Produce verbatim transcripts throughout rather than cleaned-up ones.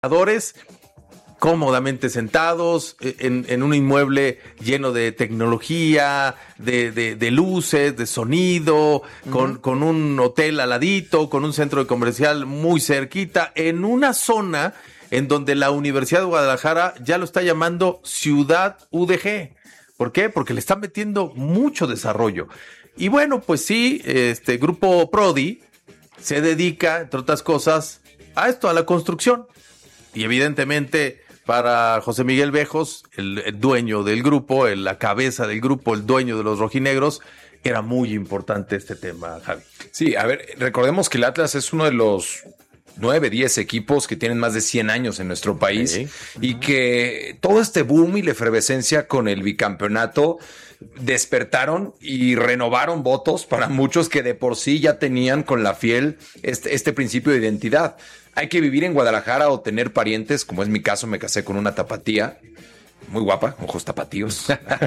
jugadores cómodamente sentados en, en un inmueble lleno de tecnología, de, de, de luces, de sonido, uh-huh. con, con un hotel al ladito, con un centro comercial muy cerquita, en una zona en donde la Universidad de Guadalajara ya lo está llamando Ciudad U D G. ¿Por qué? Porque le están metiendo mucho desarrollo. Y bueno, pues sí, este Grupo Prodi se dedica, entre otras cosas, a esto, a la construcción. Y evidentemente, para José Miguel Bejos, el, el dueño del grupo, el, la cabeza del grupo, el dueño de los rojinegros, era muy importante este tema, Javi. Sí, a ver, recordemos que el Atlas es uno de los nueve, diez equipos que tienen más de cien años en nuestro país, sí. Y que todo este boom y la efervescencia con el bicampeonato despertaron y renovaron votos para muchos que de por sí ya tenían con la fiel este, este principio de identidad. Hay que vivir en Guadalajara o tener parientes, como es mi caso, me casé con una tapatía muy guapa, ojos tapatíos.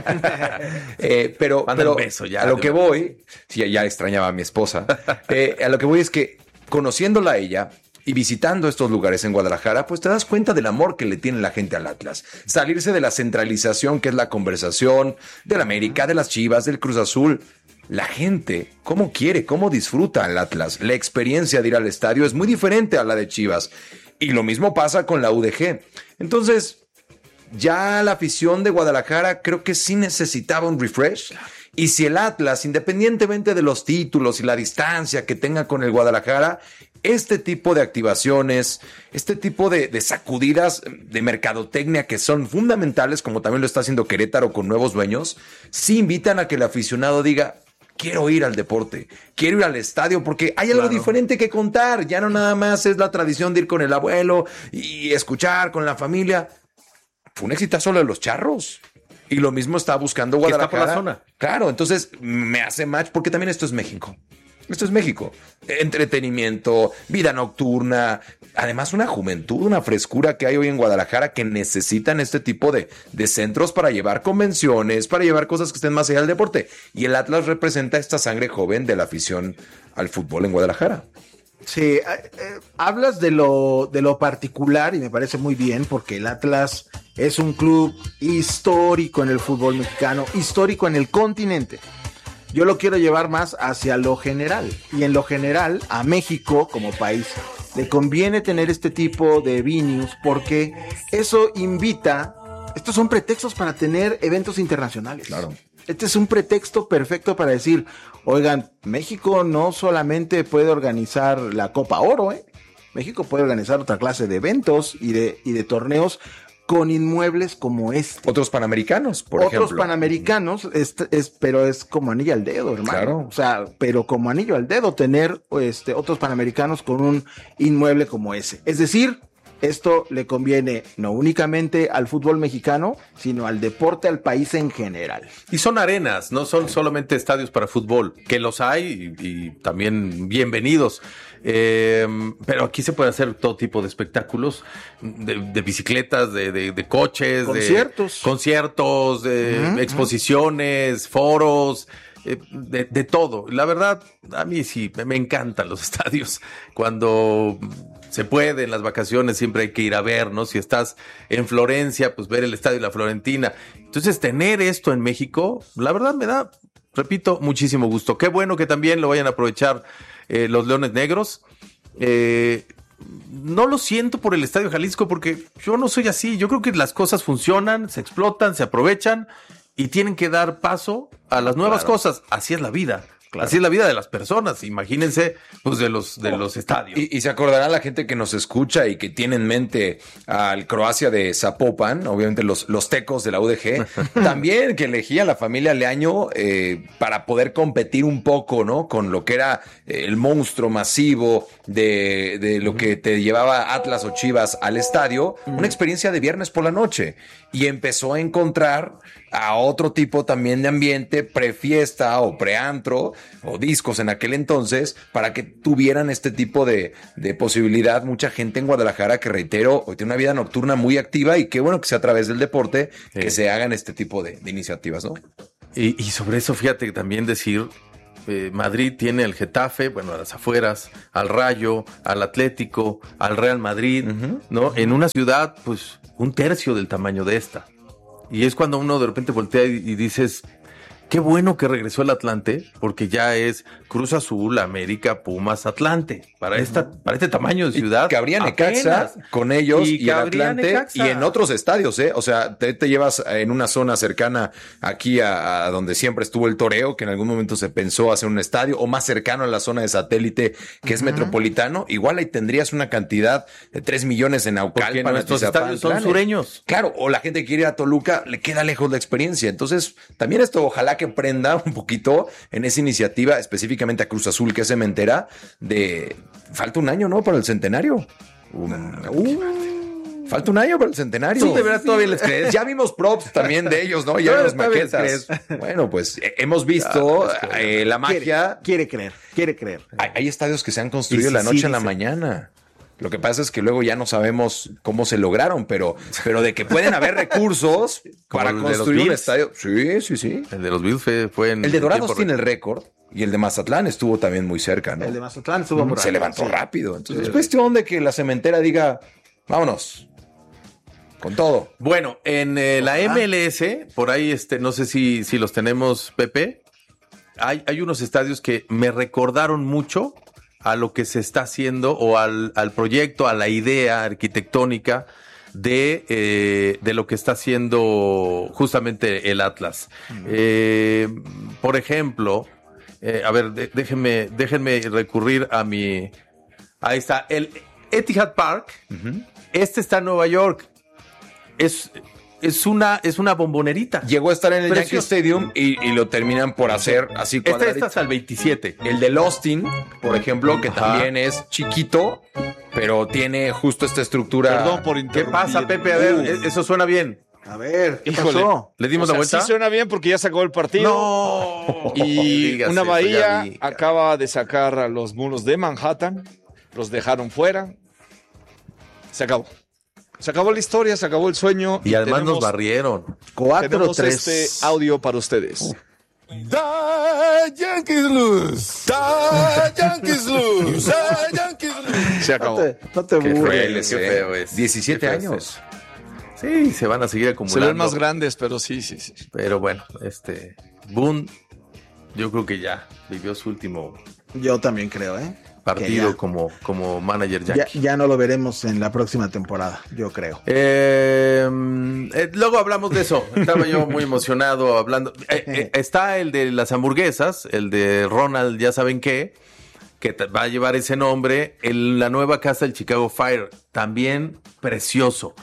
eh, pero pero un beso ya, a lo que voy, sí, ya extrañaba a mi esposa, eh, a lo que voy es que conociéndola a ella y visitando estos lugares en Guadalajara, pues te das cuenta del amor que le tiene la gente al Atlas. Salirse de la centralización que es la conversación del América, de las Chivas, del Cruz Azul. La gente, ¿cómo quiere, cómo disfruta al Atlas? La experiencia de ir al estadio es muy diferente a la de Chivas. Y lo mismo pasa con la U D G. Entonces, ya la afición de Guadalajara creo que sí necesitaba un refresh. Y si el Atlas, independientemente de los títulos y la distancia que tenga con el Guadalajara, este tipo de activaciones, este tipo de, de sacudidas de mercadotecnia que son fundamentales, como también lo está haciendo Querétaro con nuevos dueños, sí invitan a que el aficionado diga, quiero ir al deporte, quiero ir al estadio, porque hay algo claro. diferente que contar. Ya no nada más es la tradición de ir con el abuelo y escuchar con la familia. Fue un exitazo de los Charros. Y lo mismo está buscando Guadalajara. Que está por la zona. Claro, entonces me hace match porque también esto es México. Esto es México. Entretenimiento, vida nocturna, además una juventud, una frescura que hay hoy en Guadalajara que necesitan este tipo de, de centros para llevar convenciones, para llevar cosas que estén más allá del deporte. Y el Atlas representa esta sangre joven de la afición al fútbol en Guadalajara. Sí, eh, eh, hablas de lo, de lo particular y me parece muy bien porque el Atlas es un club histórico en el fútbol mexicano, histórico en el continente. Yo lo quiero llevar más hacia lo general y en lo general a México como país le conviene tener este tipo de venues porque eso invita, estos son pretextos para tener eventos internacionales. Claro. Este es un pretexto perfecto para decir, oigan, México no solamente puede organizar la Copa Oro, ¿eh? México puede organizar otra clase de eventos y de, y de torneos con inmuebles como este. Otros panamericanos, por Otros ejemplo. Otros panamericanos, es, es, pero es como anillo al dedo, hermano. Claro. O sea, pero como anillo al dedo tener este, otros panamericanos con un inmueble como ese. Es decir, esto le conviene no únicamente al fútbol mexicano, sino al deporte, al país en general. Y son arenas, no son solamente estadios para fútbol, que los hay y, y también bienvenidos. Eh, pero aquí se puede hacer todo tipo de espectáculos, de, de bicicletas, de, de, de coches, conciertos, de conciertos, de uh-huh, exposiciones, uh-huh. foros. De, de todo. La verdad, a mí sí, me encantan los estadios. Cuando se puede, en las vacaciones siempre hay que ir a ver, ¿no? Si estás en Florencia, pues ver el estadio de la Florentina. Entonces, tener esto en México, la verdad me da, repito, muchísimo gusto. Qué bueno que también lo vayan a aprovechar eh, los Leones Negros. Eh, no lo siento por el Estadio Jalisco porque yo no soy así. Yo creo que las cosas funcionan, se explotan, se aprovechan y tienen que dar paso a las nuevas claro. cosas. Así es la vida. Claro. Así es la vida de las personas. Imagínense, pues, de los, de oh, los estadios. Y, y se acordará la gente que nos escucha y que tiene en mente al Croacia de Zapopan, obviamente los, los tecos de la U D G, también que elegía la familia Leaño eh, para poder competir un poco, ¿no? Con lo que era el monstruo masivo de, de lo que te llevaba Atlas o Chivas al estadio. Mm. Una experiencia de viernes por la noche. Y empezó a encontrar a otro tipo también de ambiente, prefiesta o preantro, o discos en aquel entonces, para que tuvieran este tipo de, de posibilidad. Mucha gente en Guadalajara que, reitero, hoy tiene una vida nocturna muy activa y qué bueno que sea a través del deporte sí. que se hagan este tipo de, de iniciativas, ¿no? Y, y sobre eso, fíjate, también decir eh, Madrid tiene al Getafe, bueno, a las afueras, al Rayo, al Atlético, al Real Madrid, uh-huh. ¿no? En una ciudad, pues, un tercio del tamaño de esta. Y es cuando uno de repente voltea y, y dices, qué bueno que regresó el Atlante, porque ya es Cruz Azul, América, Pumas, Atlante. Para esta, para este tamaño de ciudad. Y cabría Necaxa con ellos y, y el Atlante Necaxa. Y en otros estadios, ¿eh? O sea, te, te llevas en una zona cercana aquí a, a donde siempre estuvo el toreo, que en algún momento se pensó hacer un estadio, o más cercano a la zona de satélite, que uh-huh. es metropolitano. Igual ahí tendrías una cantidad de tres millones en Naucalpan. Porque nuestros estadios son sureños. Claro, o la gente que quiere ir a Toluca, le queda lejos la experiencia. Entonces, también esto ojalá que prenda un poquito en esa iniciativa, específicamente a Cruz Azul, que es cementera, de... Falta un año, ¿no? Para el centenario. Um, uh, falta un año para el centenario. Sí, de verdad, todavía les crees. Ya vimos props también de ellos, ¿no? Ya vimos maquetas. Bueno, pues eh, hemos visto ah, eh, la magia. Quiere, quiere creer, quiere creer. Hay, hay estadios que se han construido sí, la noche sí, a la mañana. Lo que pasa es que luego ya no sabemos cómo se lograron, pero, pero de que pueden haber recursos para construir un estadio. Sí, sí, sí. El de los Bills fue, fue en el de Dorados tiene el récord. Y el de Mazatlán estuvo también muy cerca, ¿no? El de Mazatlán estuvo muy Se levantó sí. rápido. Entonces sí. es cuestión de que la cementera diga, vámonos, con todo. Bueno, en eh, la M L S, por ahí, este, no sé si, si los tenemos, Pepe, hay, hay unos estadios que me recordaron mucho a lo que se está haciendo o al, al proyecto, a la idea arquitectónica de, eh, de lo que está haciendo justamente el Atlas. Mm. Eh, por ejemplo... Eh, a ver, de, déjenme, déjenme recurrir a mi... Ahí está, el Etihad Park. Uh-huh. Este está en Nueva York. Es, es, una, es una bombonerita. Llegó a estar en el Yankee Stadium y, y lo terminan por hacer así cuadradito. Este está hasta el veintisiete. El del Austin, por ejemplo, que Ajá. también es chiquito, pero tiene justo esta estructura... Perdón por interrumpir. ¿Qué pasa, Pepe? A ver, uh. eso suena bien. A ver, ¿qué Híjole. pasó? ¿Le dimos o sea, la vuelta? Sí suena bien porque ya sacó el partido. No. Y Dígase, una bahía vi, acaba de sacar a los mulos de Manhattan. Los dejaron fuera. Se acabó. Se acabó la historia, se acabó el sueño. Y, y además tenemos, nos barrieron. cuatro tres Este audio para ustedes. Uh. The Yankees lose. The Yankees lose. The Yankees lose. Se acabó. No te, no te burles. Qué feo es. diecisiete años. Sí, se van a seguir acumulando. Se ven más grandes, pero sí, sí, sí. Pero bueno, este Boone, yo creo que ya vivió su último. Yo también creo, ¿eh? Partido como, como manager yankee. Ya, ya no lo veremos en la próxima temporada, yo creo. Eh, eh, luego hablamos de eso. Estaba yo muy emocionado hablando. Eh, eh, está el de las hamburguesas, el de Ronald, ya saben qué, que va a llevar ese nombre. El, la nueva casa del Chicago Fire, también precioso.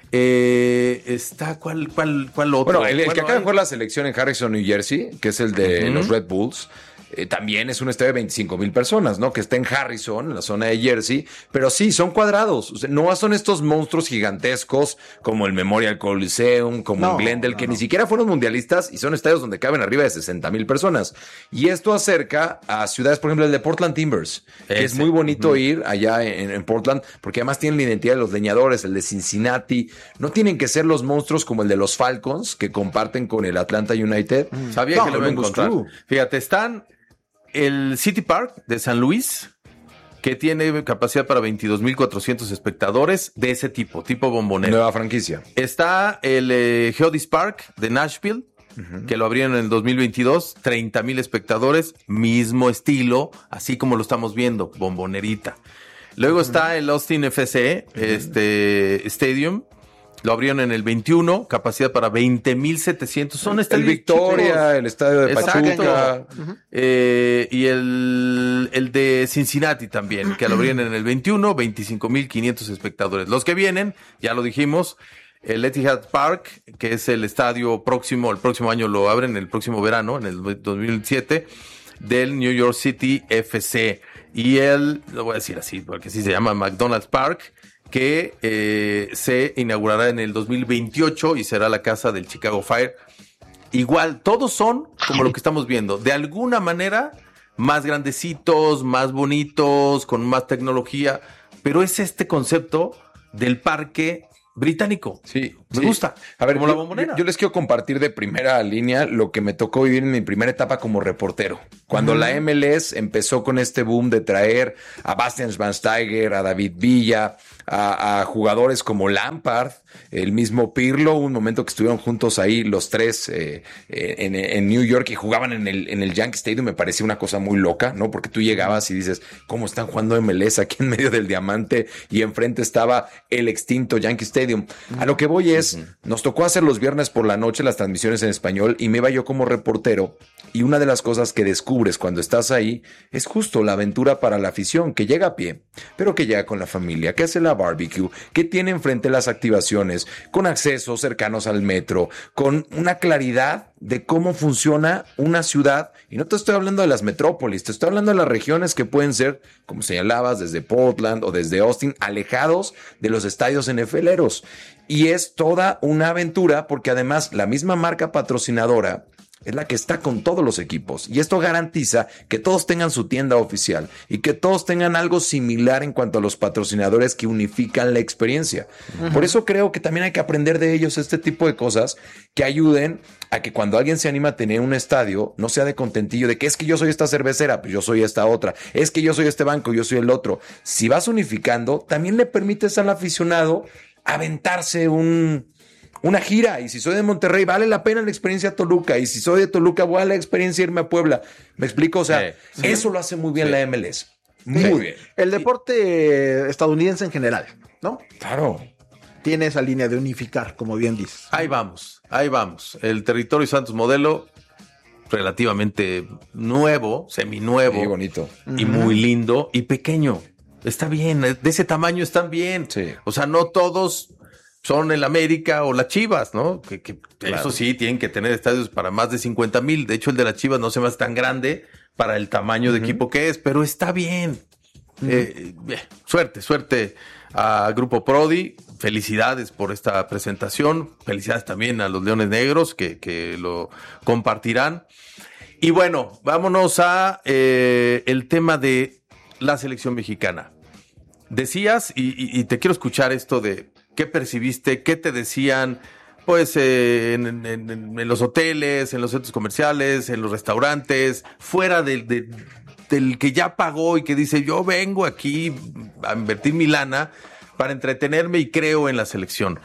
Eh, está, ¿cuál, cuál, cuál otro? Bueno, el, el bueno, que acaba de hay... jugar la selección en Harrison, New Jersey, que es el de uh-huh. los Red Bulls, eh, también es un estadio de veinticinco mil personas, ¿no? Que está en Harrison, en la zona de Jersey, pero sí, son cuadrados. O sea, no son estos monstruos gigantescos como el Memorial Coliseum, como no, el Glendale, no, que no. ni siquiera fueron mundialistas y son estadios donde caben arriba de sesenta mil personas. Y esto acerca a ciudades, por ejemplo, el de Portland Timbers, Ese. que es muy bonito uh-huh. ir allá en, en Portland, porque además tienen la identidad de los leñadores, el de Cincinnati. No tienen que ser los monstruos como el de los Falcons, que comparten con el Atlanta United. Mm. Sabía no, que lo iba a encontrar. Club. Fíjate, están el City Park de San Luis, que tiene capacidad para veintidós mil cuatrocientos espectadores de ese tipo, tipo bombonero. Nueva franquicia. Está el eh, Geodis Park de Nashville, uh-huh. que lo abrieron en el dos mil veintidós, treinta mil espectadores, mismo estilo, así como lo estamos viendo, bombonerita. Luego uh-huh. está el Austin F C uh-huh. este, Stadium. Lo abrieron en el veintiuno, capacidad para veinte mil setecientos. Son estadios El Victoria, chicos. El estadio de Pachuca. Uh-huh. Eh, y el, el de Cincinnati también, que lo abrieron en el veintiuno, veinticinco mil quinientos espectadores. Los que vienen, ya lo dijimos, el Etihad Park, que es el estadio próximo, el próximo año lo abren, el próximo verano, en el dos mil siete, del New York City F C. Y el, lo voy a decir así, porque así se llama, McDonald's Park, que eh, se inaugurará en el dos mil veintiocho y será la casa del Chicago Fire. Igual, todos son como lo que estamos viendo, de alguna manera más grandecitos, más bonitos, con más tecnología, pero es este concepto del parque británico. Sí, Me sí. gusta. A ver, como yo, la Bombonera. yo- yo les quiero compartir de primera línea lo que me tocó vivir en mi primera etapa como reportero. Cuando la M L S empezó con este boom de traer a Bastian Schweinsteiger, a David Villa, a, a jugadores como Lampard, el mismo Pirlo, un momento que estuvieron juntos ahí los tres eh, eh, en, en New York y jugaban en el, en el Yankee Stadium, me parecía una cosa muy loca, ¿no? Porque tú llegabas y dices, ¿cómo están jugando M L S aquí en medio del diamante? Y enfrente estaba el extinto Yankee Stadium. A lo que voy es, nos tocó hacer los viernes por la noche las transmisiones en español y me iba yo como reportero. Y una de las cosas que descubres cuando estás ahí es justo la aventura para la afición, que llega a pie, pero que llega con la familia, que hace la barbecue, que tiene enfrente las activaciones, con accesos cercanos al metro, con una claridad de cómo funciona una ciudad. Y no te estoy hablando de las metrópolis, te estoy hablando de las regiones que pueden ser, como señalabas, desde Portland o desde Austin, alejados de los estadios N F Leros. Y es toda una aventura porque además la misma marca patrocinadora es la que está con todos los equipos. Y esto garantiza que todos tengan su tienda oficial y que todos tengan algo similar en cuanto a los patrocinadores que unifican la experiencia. Uh-huh. Por eso creo que también hay que aprender de ellos este tipo de cosas que ayuden a que cuando alguien se anima a tener un estadio, no sea de contentillo de que es que yo soy esta cervecera, pues yo soy esta otra. Es que yo soy este banco, yo soy el otro. Si vas unificando, también le permites al aficionado aventarse un... una gira, y si soy de Monterrey, vale la pena la experiencia Toluca, y si soy de Toluca, vale la experiencia irme a Puebla. ¿Me explico? O sea, sí, sí. Eso lo hace muy bien sí. la M L S. Muy sí. bien. El deporte estadounidense en general, ¿no? Claro. Tiene esa línea de unificar, como bien dices. Ahí vamos, ahí vamos. El Territorio Santos modelo, relativamente nuevo, seminuevo. Muy bonito. Y uh-huh. muy lindo, y pequeño. Está bien, de ese tamaño están bien. Sí. O sea, no todos son el América o las Chivas, ¿no? Que, que claro. Eso sí, tienen que tener estadios para más de cincuenta mil. De hecho, el de las Chivas no se me hace tan grande para el tamaño de uh-huh. equipo que es, pero está bien. Uh-huh. Eh, eh, suerte, suerte a Grupo Prodi. Felicidades por esta presentación. Felicidades también a los Leones Negros que, que lo compartirán. Y bueno, vámonos a eh, el tema de la selección mexicana. Decías, y, y, y te quiero escuchar esto de qué percibiste, qué te decían, pues eh, en, en, en, en los hoteles, en los centros comerciales, en los restaurantes, fuera de, de, del que ya pagó y que dice, yo vengo aquí a invertir mi lana para entretenerme y creo en la selección.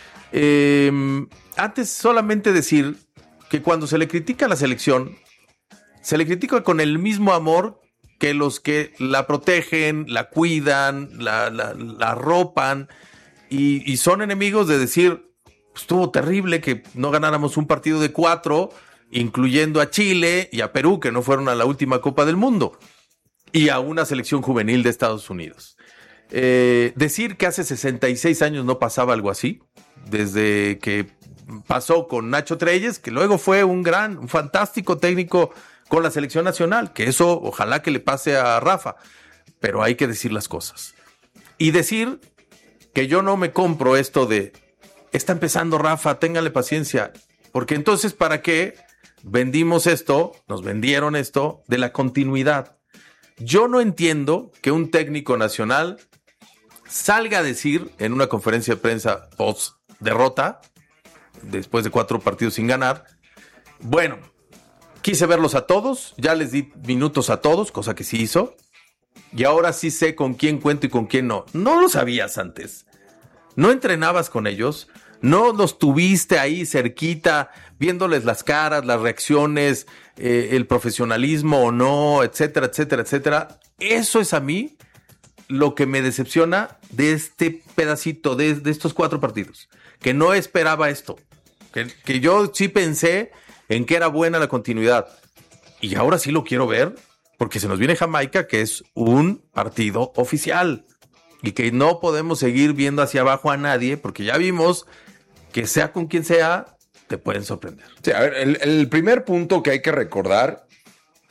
Eh, antes solamente decir que cuando se le critica a la selección, se le critica con el mismo amor que los que la protegen, la cuidan, la, la, la arropan, y, y son enemigos de decir, estuvo terrible que no ganáramos un partido de cuatro, incluyendo a Chile y a Perú, que no fueron a la última Copa del Mundo, y a una selección juvenil de Estados Unidos. Eh, decir que hace sesenta y seis años no pasaba algo así, desde que pasó con Nacho Treyes, que luego fue un gran, un fantástico técnico con la selección nacional, que eso ojalá que le pase a Rafa, pero hay que decir las cosas. Y decir que yo no me compro esto de, está empezando Rafa, téngale paciencia, porque entonces ¿para qué vendimos esto, nos vendieron esto de la continuidad? Yo no entiendo que un técnico nacional salga a decir en una conferencia de prensa post derrota, después de cuatro partidos sin ganar, bueno, quise verlos a todos, ya les di minutos a todos, cosa que sí hizo, y ahora sí sé con quién cuento y con quién no. No lo sabías antes, no entrenabas con ellos, no los tuviste ahí cerquita, viéndoles las caras, las reacciones, eh, el profesionalismo o no, etcétera, etcétera, etcétera. Eso es a mí lo que me decepciona de este pedacito, de, de estos cuatro partidos, que no esperaba esto, que, que yo sí pensé en que era buena la continuidad. Y ahora sí lo quiero ver, porque se nos viene Jamaica, que es un partido oficial. Y que no podemos seguir viendo hacia abajo a nadie, porque ya vimos que sea con quien sea, te pueden sorprender. Sí, a ver, el, el primer punto que hay que recordar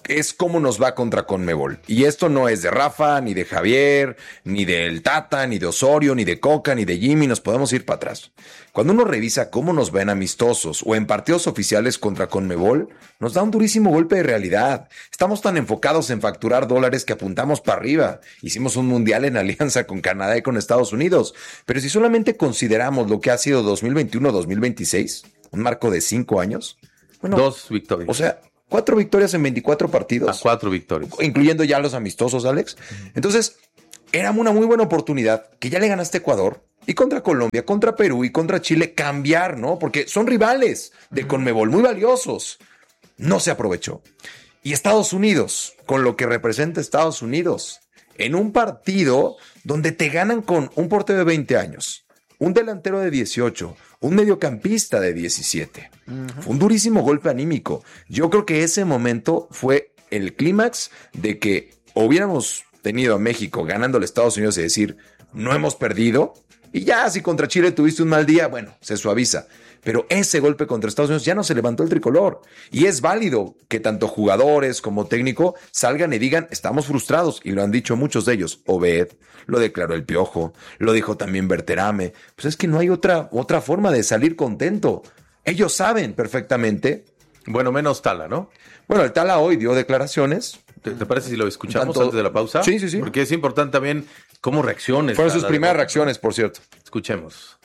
es cómo nos va contra Conmebol. Y esto no es de Rafa, ni de Javier, ni del Tata, ni de Osorio, ni de Coca, ni de Jimmy. Nos podemos ir para atrás. Cuando uno revisa cómo nos ven amistosos o en partidos oficiales contra Conmebol, nos da un durísimo golpe de realidad. Estamos tan enfocados en facturar dólares que apuntamos para arriba. Hicimos un mundial en alianza con Canadá y con Estados Unidos. Pero si solamente consideramos lo que ha sido dos mil veintiuno a dos mil veintiséis, un marco de cinco años. Bueno, Dos victorias. O sea, cuatro victorias en veinticuatro partidos. A cuatro victorias. Incluyendo ya los amistosos, Alex. Entonces, era una muy buena oportunidad que ya le ganaste a Ecuador y contra Colombia, contra Perú y contra Chile cambiar, ¿no? Porque son rivales de Conmebol, muy valiosos. No se aprovechó. Y Estados Unidos, con lo que representa Estados Unidos, en un partido donde te ganan con un portero de veinte años, un delantero de dieciocho, un mediocampista de diecisiete. Uh-huh. Fue un durísimo golpe anímico. Yo creo que ese momento fue el clímax de que hubiéramos tenido a México ganándole a Estados Unidos y decir, no hemos perdido. Y ya, si contra Chile tuviste un mal día, bueno, se suaviza. Pero ese golpe contra Estados Unidos ya no se levantó el tricolor. Y es válido que tanto jugadores como técnico salgan y digan, estamos frustrados. Y lo han dicho muchos de ellos. Obed, lo declaró el Piojo, lo dijo también Berterame. Pues es que no hay otra, otra forma de salir contento. Ellos saben perfectamente. Bueno, menos Tala, ¿no? Bueno, el Tala hoy dio declaraciones. ¿Te, te parece si lo escuchamos Tanto... antes de la pausa? Sí, sí, sí. Porque es importante también cómo reacciones. Fueron sus primeras reacciones, por cierto. Escuchemos.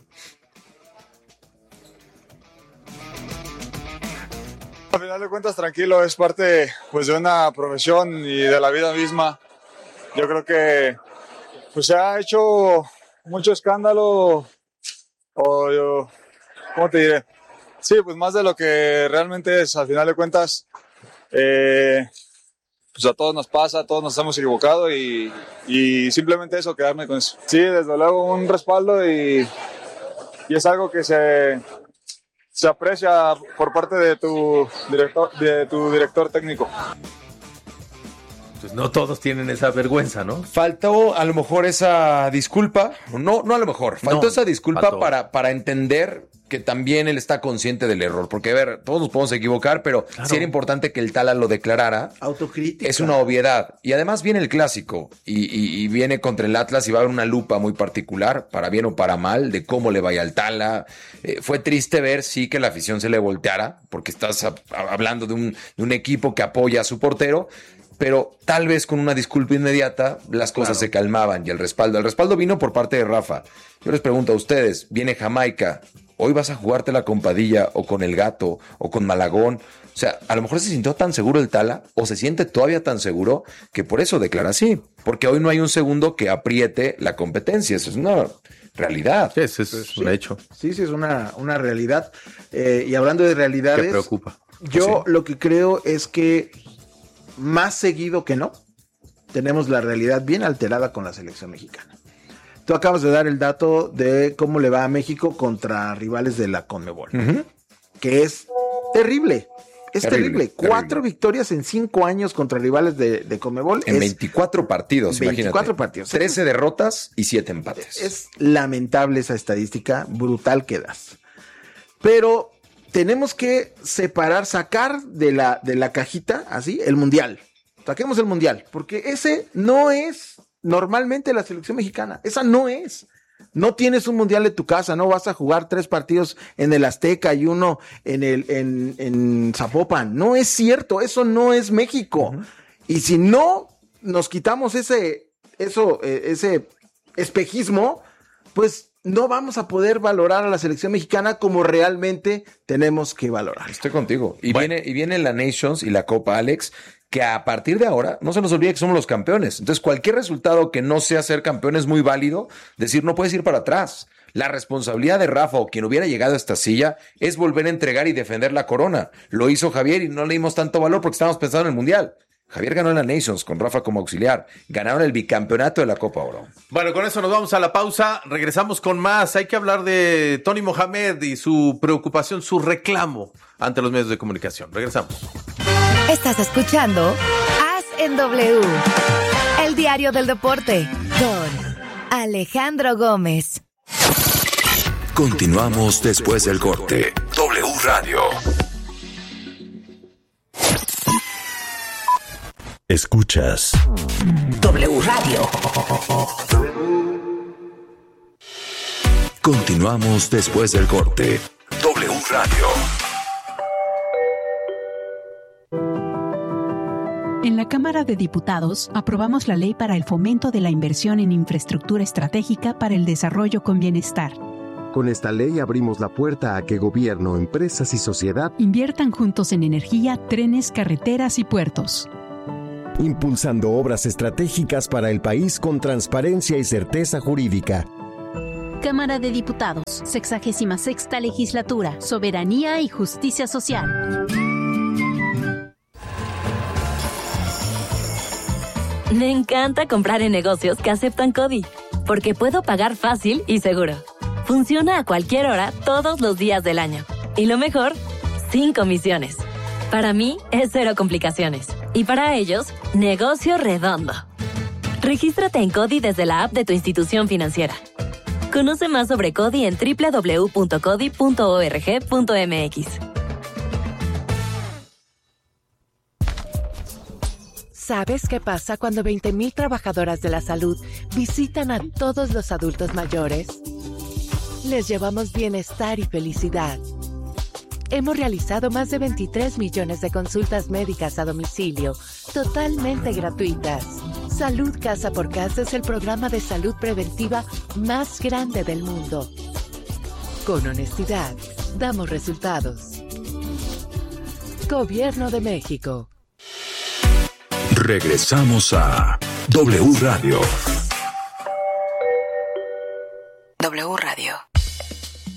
Al final de cuentas, tranquilo, es parte pues, de una profesión y de la vida misma. Yo creo que pues, se ha hecho mucho escándalo, o yo, ¿cómo te diré? Sí, pues más de lo que realmente es. Al final de cuentas, eh, pues a todos nos pasa, a todos nos hemos equivocado y, y simplemente eso, quedarme con eso. Sí, desde luego un respaldo y, y es algo que se... se aprecia por parte de tu director, de tu director técnico. Pues no todos tienen esa vergüenza, ¿no? Faltó a lo mejor esa disculpa, no, no a lo mejor, faltó no, esa disculpa faltó. para, para entender que también él está consciente del error, porque a ver, todos nos podemos equivocar, pero claro, sí era importante que el Tala lo declarara. Autocrítica. Es una obviedad. Y además viene el clásico y, y, y viene contra el Atlas y va a haber una lupa muy particular, para bien o para mal, de cómo le vaya al Tala. Eh, fue triste ver, sí, que la afición se le volteara, porque estás a, a, hablando de un, de un equipo que apoya a su portero, pero tal vez con una disculpa inmediata las cosas claro. se calmaban y el respaldo. El respaldo vino por parte de Rafa. Yo les pregunto a ustedes, viene Jamaica, ¿hoy vas a jugártela con Padilla o con El Gato o con Malagón? O sea, a lo mejor se sintió tan seguro el Tala o se siente todavía tan seguro que por eso declara así. Porque hoy no hay un segundo que apriete la competencia. Eso es una realidad. Sí, eso es pues un sí. hecho. Sí, sí, es una, una realidad. Eh, y hablando de realidades... ¿Qué preocupa? Yo sí. lo que creo es que más seguido que no, tenemos la realidad bien alterada con la selección mexicana. Tú acabas de dar el dato de cómo le va a México contra rivales de la Conmebol, uh-huh. que es terrible. Es terrible. terrible. Cuatro terrible. victorias en cinco años contra rivales de, de Conmebol. En es veinticuatro partidos, veinticuatro imagínate. partidos. trece derrotas y siete empates. Es lamentable esa estadística, brutal que das. Pero tenemos que separar, sacar de la, de la cajita, así, el mundial. Saquemos el mundial, porque ese no es normalmente la selección mexicana. Esa no es. No tienes un mundial en tu casa, no vas a jugar tres partidos en el Azteca y uno en el en, en Zapopan. No es cierto, eso no es México. Uh-huh. Y si no nos quitamos ese, eso, eh, ese espejismo, pues no vamos a poder valorar a la selección mexicana como realmente tenemos que valorar. Estoy contigo. Y, bueno. viene, y viene la Nations y la Copa, Alex, que a partir de ahora no se nos olvide que somos los campeones. Entonces, cualquier resultado que no sea ser campeón es muy válido. Decir, no puedes ir para atrás. La responsabilidad de Rafa o quien hubiera llegado a esta silla es volver a entregar y defender la corona. Lo hizo Javier y no le dimos tanto valor porque estábamos pensando en el Mundial. Javier ganó en la Nations con Rafa como auxiliar. Ganaron el bicampeonato de la Copa Oro. Bueno, con eso nos vamos a la pausa. Regresamos con más. Hay que hablar de Tony Mohamed y su preocupación, su reclamo ante los medios de comunicación. Regresamos. Estás escuchando As en W, el diario del deporte, con Alejandro Gómez. Continuamos después del corte. W Radio. Escuchas W Radio. Continuamos después del corte. W Radio. En la Cámara de Diputados aprobamos la ley para el fomento de la inversión en infraestructura estratégica para el desarrollo con bienestar. Con esta ley abrimos la puerta a que gobierno, empresas y sociedad inviertan juntos en energía, trenes, carreteras y puertos. Impulsando obras estratégicas para el país con transparencia y certeza jurídica. Cámara de Diputados, sexagésima sexta legislatura, soberanía y justicia social. Me encanta comprar en negocios que aceptan CODI, porque puedo pagar fácil y seguro. Funciona a cualquier hora, todos los días del año. Y lo mejor, sin comisiones. Para mí, es cero complicaciones. Y para ellos, negocio redondo. Regístrate en CODI desde la app de tu institución financiera. Conoce más sobre CODI en doble u doble u doble u punto codi punto org punto m x. ¿Sabes qué pasa cuando veinte mil trabajadoras de la salud visitan a todos los adultos mayores? Les llevamos bienestar y felicidad. Hemos realizado más de veintitrés millones de consultas médicas a domicilio, totalmente gratuitas. Salud Casa por Casa es el programa de salud preventiva más grande del mundo. Con honestidad, damos resultados. Gobierno de México. Regresamos a W Radio.